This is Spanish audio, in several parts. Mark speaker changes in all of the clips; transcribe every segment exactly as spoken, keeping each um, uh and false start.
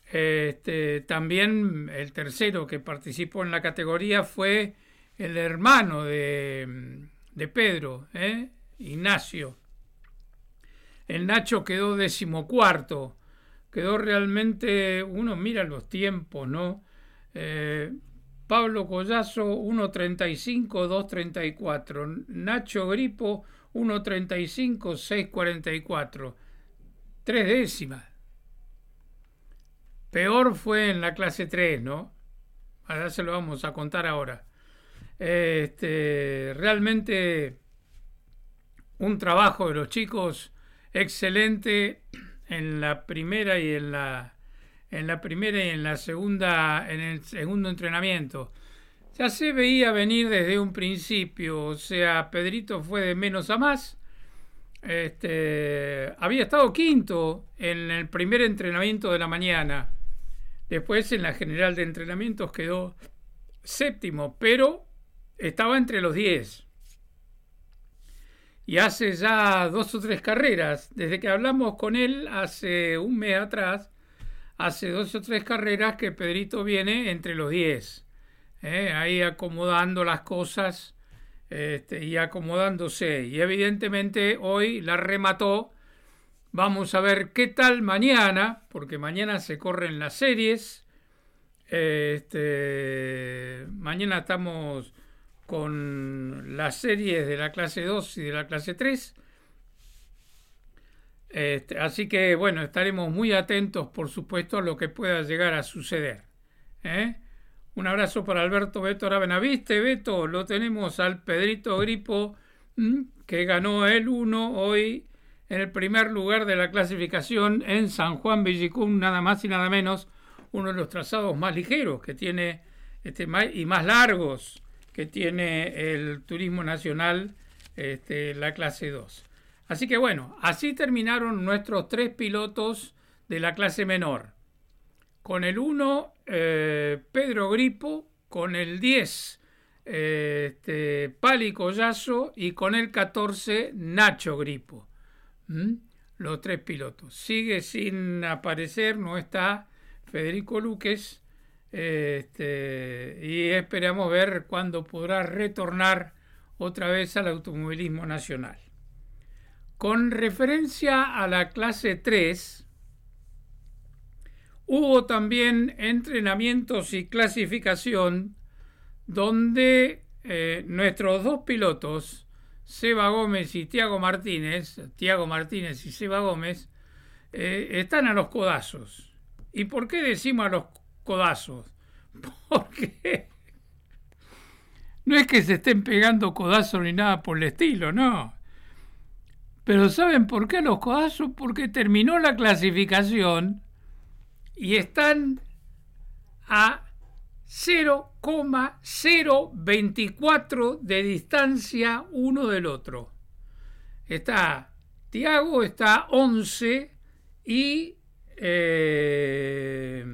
Speaker 1: Este, también el tercero que participó en la categoría fue el hermano de, de Pedro, ¿eh? Ignacio. El Nacho quedó decimocuarto. Quedó realmente, uno mira los tiempos, ¿no? Eh, Pablo Collazo uno treinta y cinco, dos treinta y cuatro. Nacho Gripo uno treinta y cinco, seis cuarenta y cuatro. Tres décimas. Peor fue en la clase tres, ¿no? Ahora se lo vamos a contar ahora. Este, realmente un trabajo de los chicos excelente en la primera y en la en la primera y en la segunda, en el segundo entrenamiento. Ya se veía venir desde un principio, o sea, Pedrito fue de menos a más. Este, había estado quinto en el primer entrenamiento de la mañana. Después en la general de entrenamientos quedó séptimo, pero estaba entre los diez. Y hace ya dos o tres carreras, desde que hablamos con él hace un mes atrás, hace dos o tres carreras que Pedrito viene entre los diez. ¿eh? Ahí acomodando las cosas este, y acomodándose. Y evidentemente hoy la remató. Vamos a ver qué tal mañana, porque mañana se corren las series. Este, mañana estamos con las series de la clase dos y de la clase tres. Este, así que, bueno, estaremos muy atentos, por supuesto, a lo que pueda llegar a suceder. ¿eh? Un abrazo para Alberto Beto Benaviste. Beto, lo tenemos al Pedrito Gripo, ¿m? que ganó el uno hoy en el primer lugar de la clasificación en San Juan Villicum, nada más y nada menos, uno de los trazados más ligeros que tiene este, y más largos que tiene el turismo nacional, este, la clase dos. Así que bueno, así terminaron nuestros tres pilotos de la clase menor. Con el uno, eh, Pedro Gripo, con el diez, eh, este, Pali Collazo, y con el catorce, Nacho Gripo. ¿Mm? Los tres pilotos. Sigue sin aparecer, no está Federico Luques, este, y esperamos ver cuándo podrá retornar otra vez al automovilismo nacional. Con referencia a la clase tres, hubo también entrenamientos y clasificación donde eh, nuestros dos pilotos, Seba Gómez y Tiago Martínez, Tiago Martínez y Seba Gómez, eh, están a los codazos. ¿Y por qué decimos a los codazos? Porque no es que se estén pegando codazos ni nada por el estilo, no. Pero ¿saben por qué a los codazos? Porque terminó la clasificación y están a cero coma cero veinticuatro de distancia uno del otro. Está Tiago, está once y eh,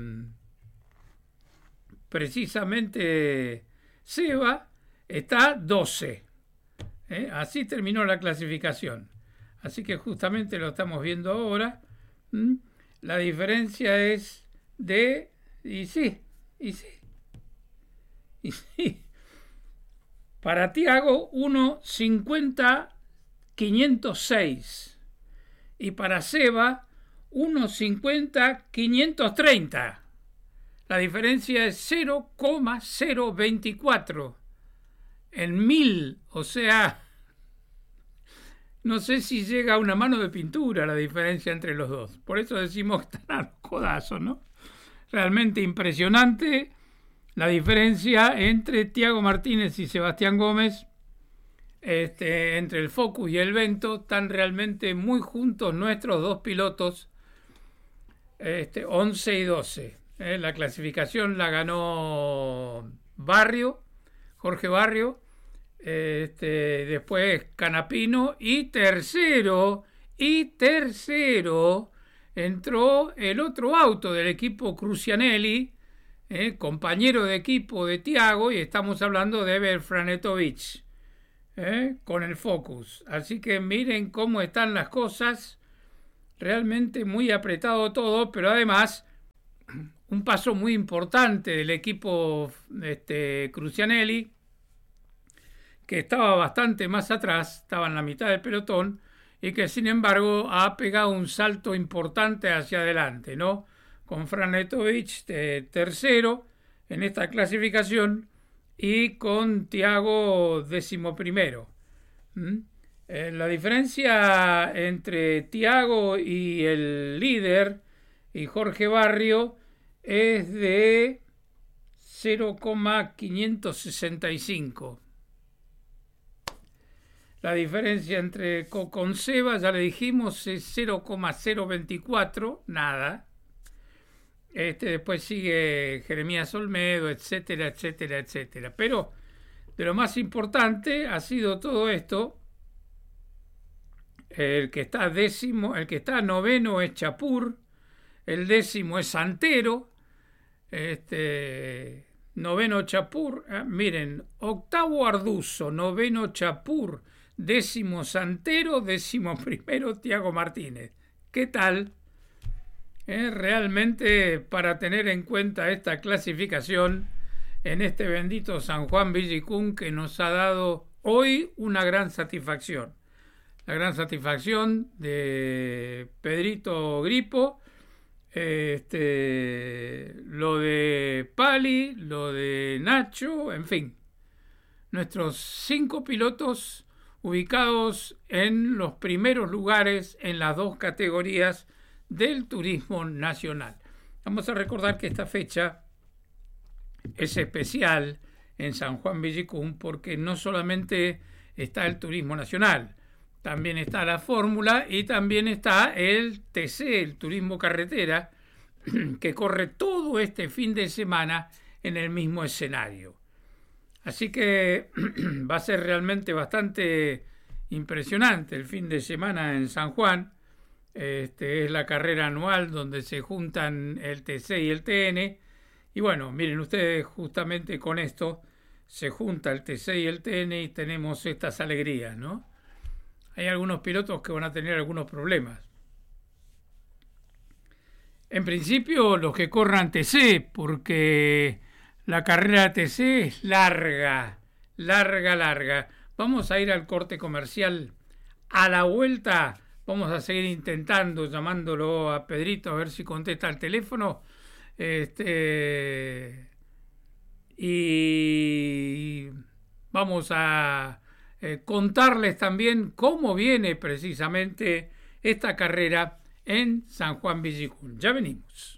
Speaker 1: precisamente Seba está doce. ¿eh? Así terminó la clasificación. Así que justamente lo estamos viendo ahora. ¿Mm? La diferencia es de... Y sí, y sí. Y sí. Para Tiago, uno cincuenta quinientos seis. Y para Seba, uno cincuenta quinientos treinta. La diferencia es cero coma cero veinticuatro. En mil, o sea... No sé si llega a una mano de pintura la diferencia entre los dos. Por eso decimos que están a los codazos, ¿no? Realmente impresionante la diferencia entre Tiago Martínez y Sebastián Gómez, este, entre el Focus y el Vento. Están realmente muy juntos nuestros dos pilotos, este, once y doce. ¿eh? La clasificación la ganó Barrio, Jorge Barrio. Este, después Canapino y tercero y tercero entró el otro auto del equipo Crucianelli, eh, compañero de equipo de Tiago, y estamos hablando de Eber Franetovich, eh, con el Focus. Así que miren cómo están las cosas, realmente muy apretado todo, pero además un paso muy importante del equipo este, Crucianelli, que estaba bastante más atrás, estaba en la mitad del pelotón, y que sin embargo ha pegado un salto importante hacia adelante, ¿no? Con Fran Letovich eh, tercero en esta clasificación y con Thiago décimo primero. ¿Mm? Eh, la diferencia entre Thiago y el líder y Jorge Barrio es de cero coma quinientos sesenta y cinco. La diferencia entre Conceba, ya le dijimos, es cero coma cero veinticuatro, nada. Este, después sigue Jeremías Olmedo, etcétera, etcétera, etcétera. Pero de lo más importante ha sido todo esto. El que está décimo, el que está noveno es Chapur, el décimo es Santero, este, noveno Chapur, eh, miren, octavo Arduzo, noveno Chapur, décimo Santero, décimo primero Thiago Martínez. ¿Qué tal? Eh, realmente, para tener en cuenta esta clasificación en este bendito San Juan Villicún, que nos ha dado hoy una gran satisfacción. La gran satisfacción de Pedrito Gripo, este, lo de Pali, lo de Nacho, en fin. Nuestros cinco pilotos ubicados en los primeros lugares en las dos categorías del turismo nacional. Vamos a recordar que esta fecha es especial en San Juan Villicún porque no solamente está el turismo nacional, también está la fórmula y también está el T C, el turismo carretera, que corre todo este fin de semana en el mismo escenario. Así que va a ser realmente bastante impresionante el fin de semana en San Juan. Este es la carrera anual donde se juntan el T C y el T N. Y bueno, miren ustedes, justamente con esto se junta el T C y el T N y tenemos estas alegrías, ¿no? Hay algunos pilotos que van a tener algunos problemas. En principio, los que corran T C, porque la carrera T C es larga, larga, larga. Vamos a ir al corte comercial. A la vuelta vamos a seguir intentando, llamándolo a Pedrito a ver si contesta el teléfono. Este, y vamos a eh, contarles también cómo viene precisamente esta carrera en San Juan Villicún. Ya venimos.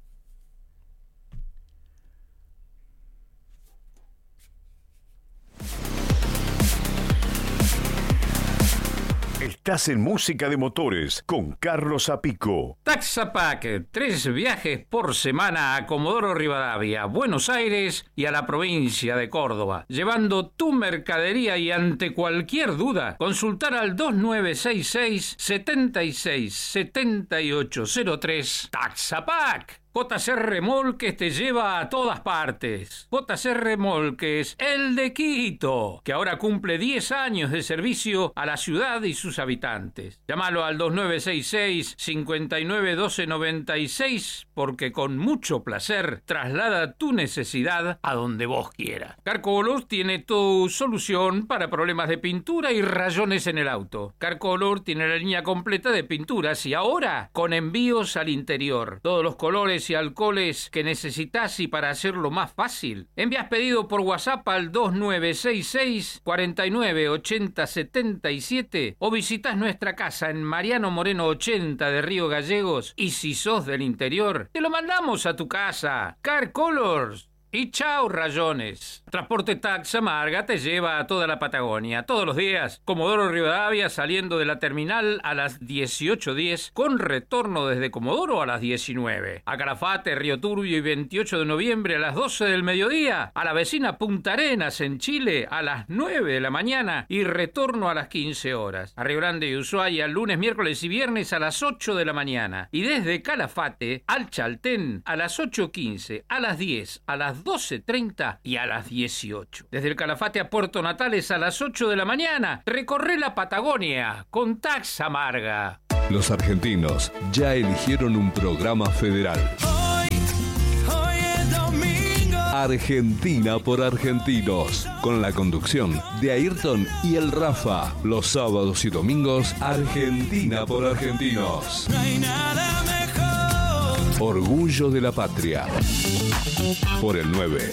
Speaker 2: Estás en Música de Motores con Carlos Apico.
Speaker 3: Taxapac, tres viajes por semana a Comodoro Rivadavia, Buenos Aires y a la provincia de Córdoba, llevando tu mercadería y ante cualquier duda, consultar al dos nueve seis seis, siete seis siete ocho cero tres. Taxapac. J C Remolques te lleva a todas partes. J C Remolques, el de Quito, que ahora cumple diez años de servicio a la ciudad y sus habitantes. Llámalo al dos nueve seis seis, cinco nueve uno dos nueve seis, porque con mucho placer traslada tu necesidad a donde vos quieras. Carcolor tiene tu solución para problemas de pintura y rayones en el auto. Carcolor tiene la línea completa de pinturas y ahora con envíos al interior. Todos los colores y alcoholes que necesitas, y para hacerlo más fácil, envías pedido por WhatsApp al dos nueve seis seis, cuatro nueve ocho cero siete siete o visitas nuestra casa en Mariano Moreno ochenta de Río Gallegos, y si sos del interior, te lo mandamos a tu casa. Car Colors. Y chao rayones. Transporte Taxa Marga te lleva a toda la Patagonia, todos los días. Comodoro Rivadavia saliendo de la terminal a las dieciocho diez, con retorno desde Comodoro a las diecinueve. A Calafate, Río Turbio y veintiocho de noviembre a las doce del mediodía. A la vecina Punta Arenas en Chile a las nueve de la mañana y retorno a las quince horas. A Río Grande y Ushuaia lunes, miércoles y viernes a las ocho de la mañana. Y desde Calafate al Chaltén a las ocho quince, a las diez, a las doce treinta y a las dieciocho. Desde el Calafate a Puerto Natales a las ocho de la mañana. Recorre la Patagonia con Taxa Marga.
Speaker 4: Los argentinos ya eligieron un programa federal.
Speaker 5: Hoy,
Speaker 4: Argentina por Argentinos, con la conducción de Ayrton y el Rafa. Los sábados y domingos, Argentina por Argentinos.
Speaker 5: No hay nada mejor.
Speaker 4: Orgullo de la patria. Por el nueve.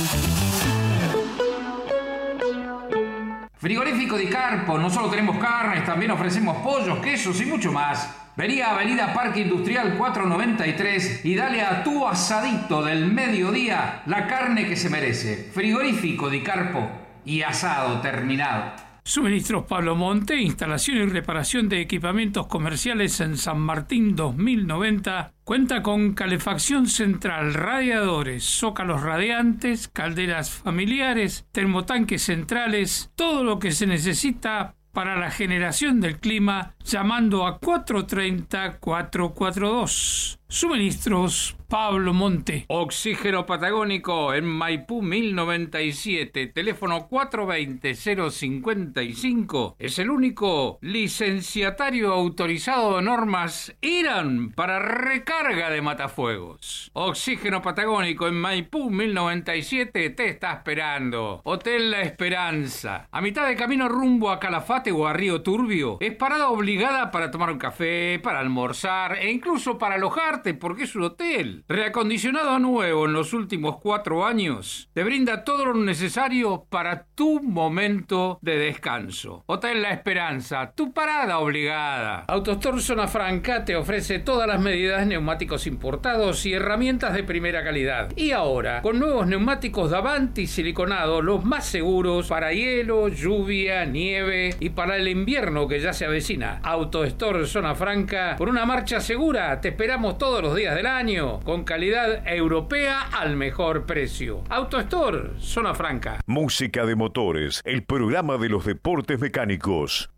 Speaker 3: Frigorífico Di Carpo, no solo tenemos carnes, también ofrecemos pollos, quesos y mucho más. Vení a Avenida Parque Industrial cuatrocientos noventa y tres y dale a tu asadito del mediodía la carne que se merece. Frigorífico Di Carpo y asado terminado.
Speaker 1: Suministros Pablo Monte, instalación y reparación de equipamientos comerciales en San Martín dos mil noventa. Cuenta con calefacción central, radiadores, zócalos radiantes, calderas familiares, termotanques centrales, todo lo que se necesita para la generación del clima, llamando a cuatro treinta, cuatrocientos cuarenta y dos. Suministros Pablo Monte.
Speaker 3: Oxígeno Patagónico en Maipú mil noventa y siete, teléfono cuatro veinte, cero cincuenta y cinco. Es el único licenciatario autorizado de normas I R A N para recarga de matafuegos. Oxígeno Patagónico en Maipú mil noventa y siete te está esperando. Hotel La Esperanza, a mitad de camino rumbo a Calafate o a Río Turbio. Es parada obligada para tomar un café, para almorzar e incluso para alojarte, porque es un hotel. Reacondicionado a nuevo en los últimos cuatro años, te brinda todo lo necesario para tu momento de descanso. Hotel La Esperanza, tu parada obligada. AutoStore Zona Franca te ofrece todas las medidas, neumáticos importados y herramientas de primera calidad. Y ahora, con nuevos neumáticos Davanti siliconados, los más seguros para hielo, lluvia, nieve y para el invierno que ya se avecina. AutoStore Zona Franca, por una marcha segura, te esperamos todos los días del año, con calidad europea al mejor precio. AutoStore Zona Franca.
Speaker 2: Música de motores, el programa de los deportes mecánicos.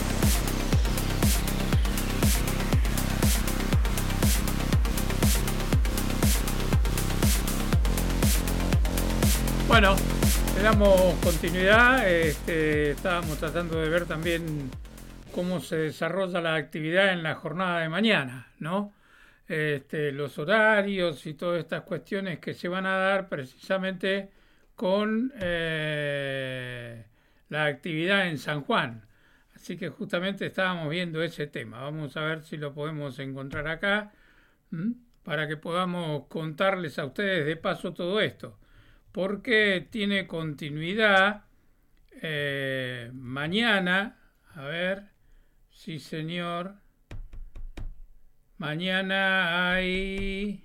Speaker 1: Bueno, le damos continuidad. Este, estábamos tratando de ver también cómo se desarrolla la actividad en la jornada de mañana, ¿no? Este, los horarios y todas estas cuestiones que se van a dar precisamente con eh, la actividad en San Juan. Así que justamente estábamos viendo ese tema. Vamos a ver si lo podemos encontrar acá, ¿m? Para que podamos contarles a ustedes de paso todo esto. Porque tiene continuidad eh, mañana. A ver, sí señor. Mañana hay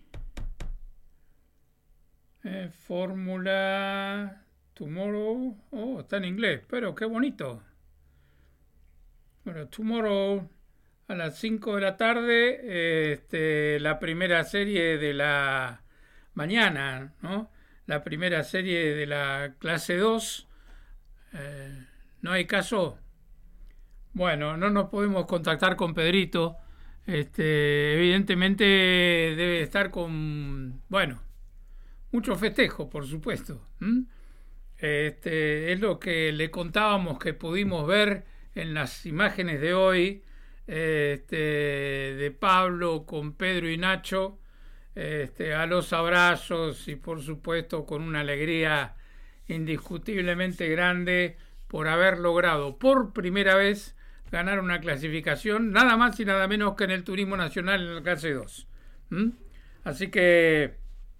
Speaker 1: eh, Fórmula Tomorrow. Oh, está en inglés, pero qué bonito. Bueno, Tomorrow a las cinco de la tarde, este, la primera serie de la mañana, ¿no? La primera serie de la clase dos. Eh, ¿No hay caso? Bueno, no nos podemos contactar con Pedrito. Este, evidentemente debe estar con, bueno, mucho festejo, por supuesto. ¿Mm? Este, es lo que le contábamos que pudimos ver en las imágenes de hoy, este, de Pablo con Pedro y Nacho, este, a los abrazos y por supuesto con una alegría indiscutiblemente grande por haber logrado por primera vez ganar una clasificación, nada más y nada menos que en el Turismo Nacional en la clase dos. ¿Mm? Así que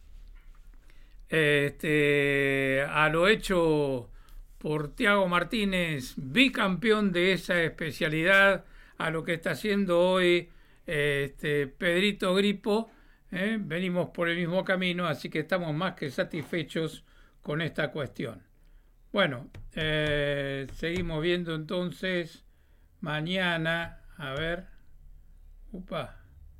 Speaker 1: este, a lo hecho por Tiago Martínez, bicampeón de esa especialidad, a lo que está haciendo hoy este, Pedrito Gripo, ¿eh? Venimos por el mismo camino, así que estamos más que satisfechos con esta cuestión. Bueno, eh, seguimos viendo entonces mañana, a ver, upa,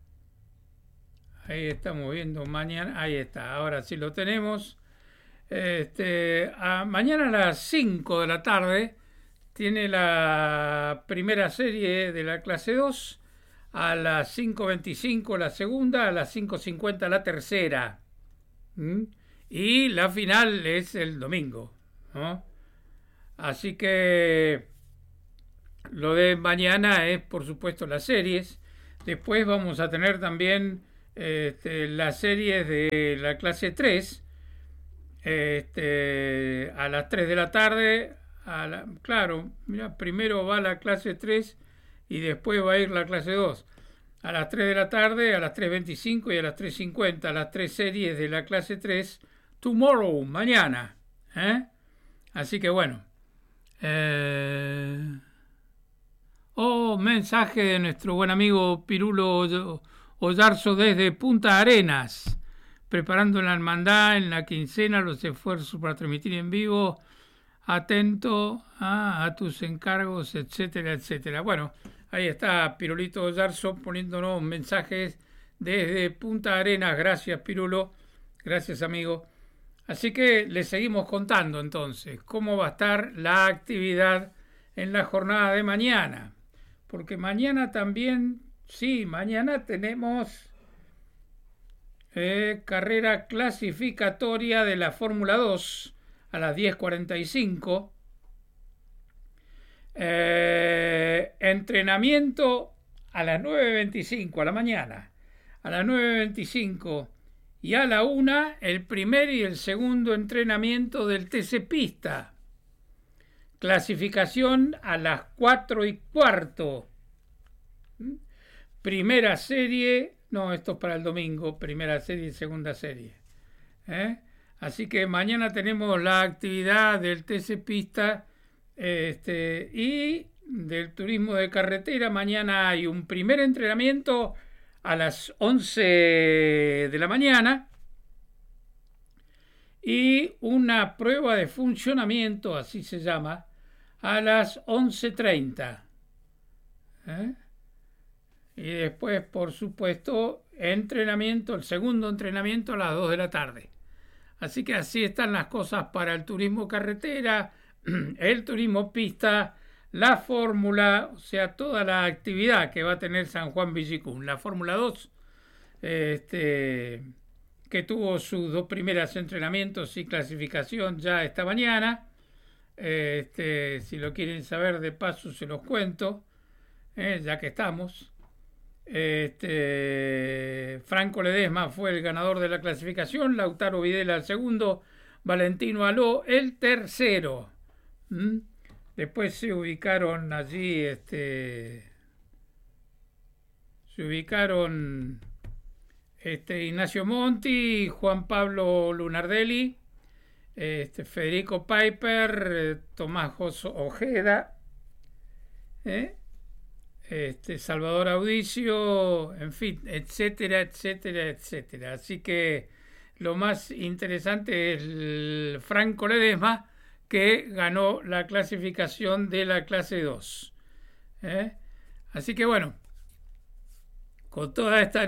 Speaker 1: ahí estamos viendo mañana, ahí está, ahora sí lo tenemos. Este, a, mañana a las cinco de la tarde tiene la primera serie de la clase dos, a las cinco veinticinco la segunda, a las cinco cincuenta la tercera. ¿Mm? Y la final es el domingo, ¿no? Así que lo de mañana es, por supuesto, las series. Después vamos a tener también este, las series de la clase tres, este, a las tres de la tarde, a la, claro, mira, primero va la clase tres y después va a ir la clase dos. A las tres de la tarde, a las tres veinticinco y a las tres cincuenta, las tres series de la clase tres, tomorrow, mañana. ¿eh? Así que bueno. Eh... Oh, mensaje de nuestro buen amigo Pirulo Ollarzo desde Punta Arenas, preparando la hermandad en la quincena, los esfuerzos para transmitir en vivo, atento a, a tus encargos, etcétera, etcétera. Bueno, ahí está Pirulito Ollarzo poniéndonos mensajes desde Punta Arenas. Gracias, Pirulo. Gracias, amigo. Así que le seguimos contando entonces cómo va a estar la actividad en la jornada de mañana. Porque mañana también, sí, mañana tenemos eh, carrera clasificatoria de la Fórmula dos a las diez cuarenta y cinco. Eh, entrenamiento a las nueve veinticinco a la mañana. A las nueve veinticinco y a la una el primer y el segundo entrenamiento del T C Pista. Clasificación a las cuatro y cuarto. Primera serie, no, esto es para el domingo, primera serie y segunda serie. ¿eh? Así que mañana tenemos la actividad del T C Pista este, y del turismo de carretera. Mañana hay un primer entrenamiento a las once de la mañana y una prueba de funcionamiento, así se llama, a las once treinta. ¿Eh? Y después, por supuesto, entrenamiento, el segundo entrenamiento a las dos de la tarde. Así que así están las cosas para el turismo carretera, el turismo pista, la Fórmula, o sea, toda la actividad que va a tener San Juan Villicún. La Fórmula dos, este, que tuvo sus dos primeros entrenamientos y clasificación ya esta mañana. Este, si lo quieren saber de paso se los cuento, eh, ya que estamos. Este, Franco Ledesma fue el ganador de la clasificación, Lautaro Videla el segundo, Valentino Aló el tercero. ¿Mm? Después se ubicaron allí, este, se ubicaron este, Ignacio Monti, Juan Pablo Lunardelli, este, Federico Piper, eh, Tomás Ojeda, ¿eh? este, Salvador Audicio, en fin, etcétera, etcétera, etcétera. Así que lo más interesante es el Franco Ledesma, que ganó la clasificación de la clase dos. ¿Eh? Así que bueno, con toda esta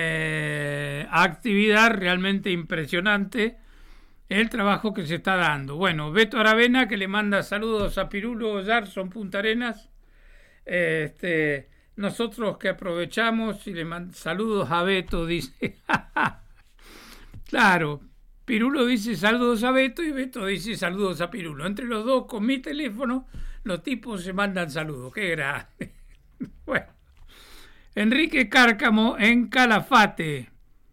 Speaker 1: eh, actividad realmente impresionante, el trabajo que se está dando. Bueno, Beto Aravena, que le manda saludos a Pirulo Ollarzo en Punta Arenas. Este, nosotros que aprovechamos y le mandamos saludos a Beto, dice. Claro, Pirulo dice saludos a Beto y Beto dice saludos a Pirulo. Entre los dos, con mi teléfono, los tipos se mandan saludos. ¡Qué grande! Bueno, Enrique Cárcamo en Calafate.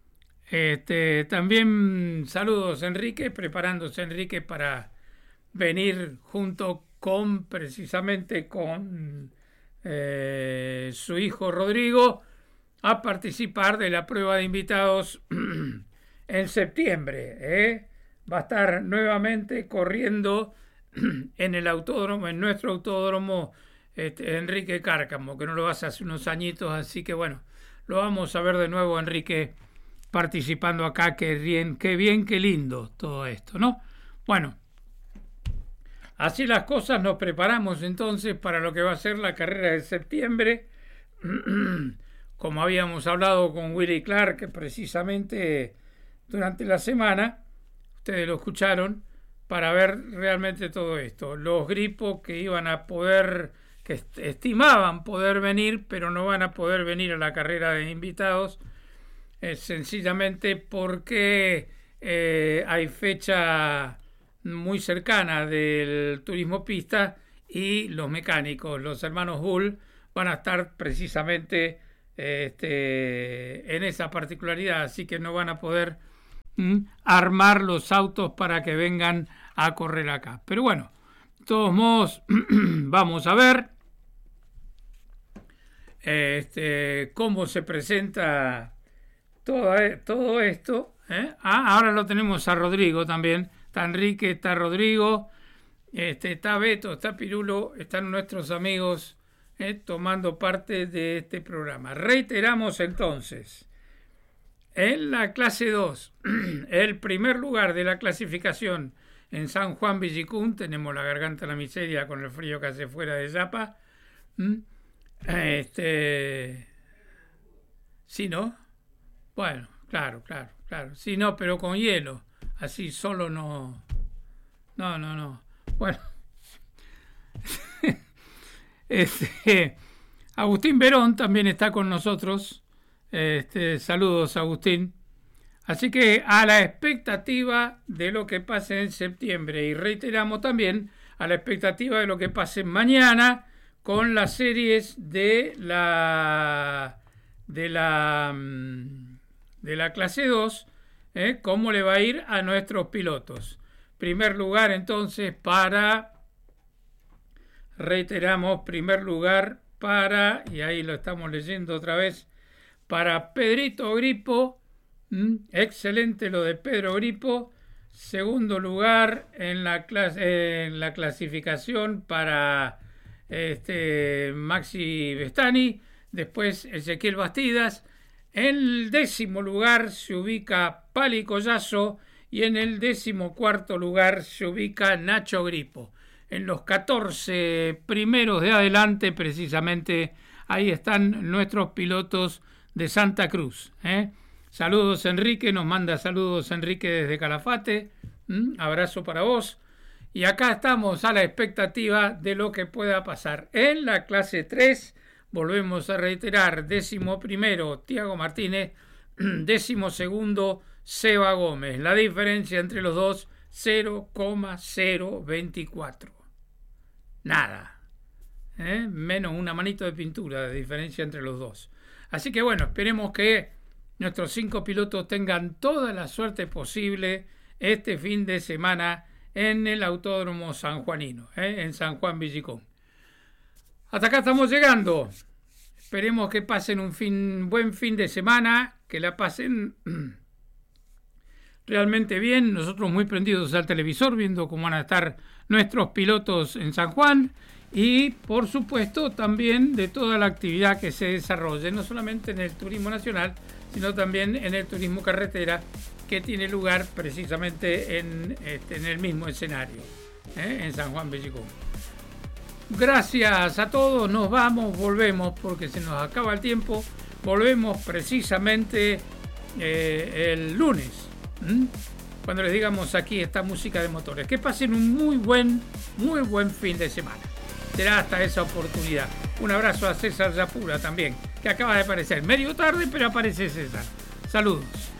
Speaker 1: Este, también saludos, Enrique, preparándose Enrique para venir junto con, precisamente con eh, su hijo Rodrigo, a participar de la prueba de invitados en septiembre. ¿eh? Va a estar nuevamente corriendo en el autódromo, en nuestro autódromo, este, Enrique Cárcamo, que no lo hace hace unos añitos, así que bueno, lo vamos a ver de nuevo, Enrique, participando acá. Qué bien, qué bien, qué lindo todo esto, ¿no? Bueno, así las cosas, nos preparamos entonces para lo que va a ser la carrera de septiembre. Como habíamos hablado con Willy Clark precisamente durante la semana, ustedes lo escucharon, para ver realmente todo esto. Los gripos que iban a poder, que estimaban poder venir, pero no van a poder venir a la carrera de invitados, eh, sencillamente porque eh, hay fecha muy cercana del turismo pista y los mecánicos, los hermanos Bull, van a estar precisamente este, en esa particularidad, así que no van a poder ¿Mm? armar los autos para que vengan a correr acá. Pero bueno, de todos modos, vamos a ver este, cómo se presenta todo, todo esto. ¿eh? Ah, ahora lo tenemos a Rodrigo también. Está Enrique, está Rodrigo, este, está Beto, está Pirulo, están nuestros amigos eh, tomando parte de este programa. Reiteramos entonces. En la clase dos, el primer lugar de la clasificación en San Juan Villicún, tenemos la garganta a la miseria con el frío que hace fuera de Zapa. ¿Mm? Este, ¿sí, no? Bueno, claro, claro, claro. Sí, no, pero con hielo. Así solo no. No, no, no. Bueno. este, Agustín Verón también está con nosotros. Este, saludos, Agustín. Así que a la expectativa de lo que pase en septiembre, y reiteramos también a la expectativa de lo que pase mañana con las series de la de la de la clase dos, ¿eh? cómo le va a ir a nuestros pilotos. Primer lugar entonces para, reiteramos, primer lugar para, y ahí lo estamos leyendo otra vez, para Pedrito Gripo, ¿m? excelente lo de Pedro Gripo. Segundo lugar en la, clase, en la clasificación para este, Maxi Bestani, después Ezequiel Bastidas. En el décimo lugar se ubica Pali Collazo y en el décimo cuarto lugar se ubica Nacho Gripo. En los catorce primeros de adelante, precisamente, ahí están nuestros pilotos de Santa Cruz. ¿eh? Saludos, Enrique, nos manda saludos Enrique desde Calafate. ¿Mm? Abrazo para vos. Y acá estamos a la expectativa de lo que pueda pasar. En la clase tres, volvemos a reiterar, décimo primero, Tiago Martínez, décimo segundo, Seba Gómez. La diferencia entre los dos, cero coma cero veinticuatro. Nada. ¿eh? Menos una manito de pintura de diferencia entre los dos. Así que bueno, esperemos que nuestros cinco pilotos tengan toda la suerte posible este fin de semana en el Autódromo sanjuanino, ¿eh? en San Juan Villicún. Hasta acá estamos llegando. Esperemos que pasen un fin, buen fin de semana, que la pasen realmente bien. Nosotros muy prendidos al televisor, viendo cómo van a estar nuestros pilotos en San Juan. Y, por supuesto, también de toda la actividad que se desarrolle, no solamente en el turismo nacional, sino también en el turismo carretera, que tiene lugar precisamente en, este, en el mismo escenario, ¿eh? en San Juan Villicún. Gracias a todos, nos vamos, volvemos, porque se nos acaba el tiempo, volvemos precisamente eh, el lunes, ¿m? cuando les digamos aquí esta música de motores. Que pasen un muy buen, muy buen fin de semana. Será hasta esa oportunidad. Un abrazo a César Yapura también, que acaba de aparecer. Medio tarde, pero aparece César. Saludos.